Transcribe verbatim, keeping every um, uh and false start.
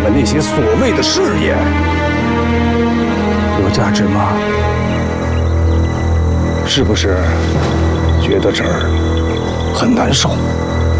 们那些所谓的事业，有价值吗？是不是觉得这儿很难受？